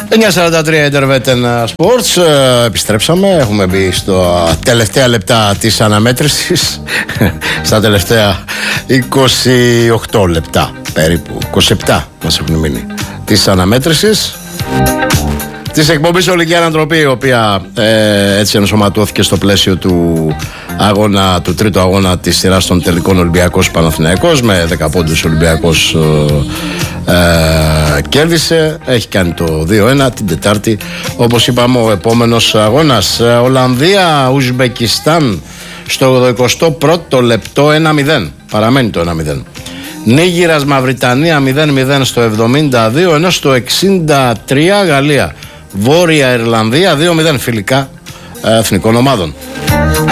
9:43 Interveten Sports. Επιστρέψαμε. Έχουμε μπει στα τελευταία λεπτά της αναμέτρησης. Στα τελευταία 28 λεπτά περίπου. 27 μας έχουν μείνει της αναμέτρησης της εκπομπής Ολική Ανατροπή, η οποία έτσι ενσωματώθηκε στο πλαίσιο του αγώνα, του τρίτου αγώνα της σειράς των τελικών Ολυμπιακός Παναθηναϊκός. Με 10 πόντους ο Ολυμπιακός κέρδισε, έχει κάνει το 2-1. Την Τετάρτη, όπως είπαμε, ο επόμενος αγώνας Ολλανδία Ουσμπεκιστάν στο 21ο λεπτό 1-0, παραμένει το 1-0. Νίγηρας Μαυριτανία 0-0 στο 72, ενώ στο 63 Γαλλία Βόρεια Ιρλανδία 2-0, φιλικά εθνικών ομάδων.